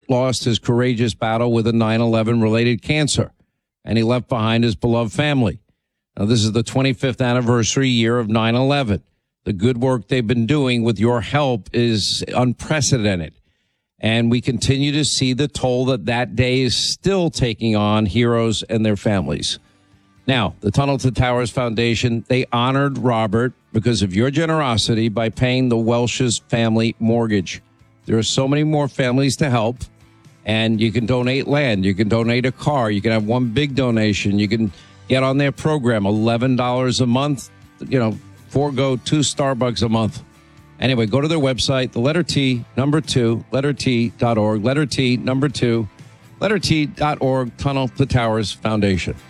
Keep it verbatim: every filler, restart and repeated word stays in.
lost his courageous battle with a nine eleven related cancer, and he left behind his beloved family. Now, this is the twenty-fifth anniversary year of nine eleven. The good work they've been doing with your help is unprecedented. And we continue to see the toll that that day is still taking on heroes and their families. Now, the Tunnel to Towers Foundation, they honored Robert because of your generosity by paying the Welsh's family mortgage. There are so many more families to help, and you can donate land. You can donate a car. You can have one big donation. You can get on their program, eleven dollars a month, you know, forego two Starbucks a month. Anyway, go to their website, the letter T, number two, letter T dot org, letter T, number two, letter T dot org, Tunnel to Towers Foundation.